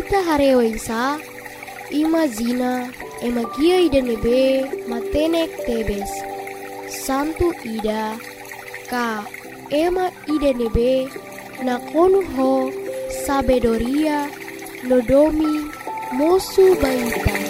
ita harewaisa, imazina, emagia ida nebe, matenek tebes, santu ida, ka ema ida nebe, nakonu ho, sabedoria, nodomi, mosu baita.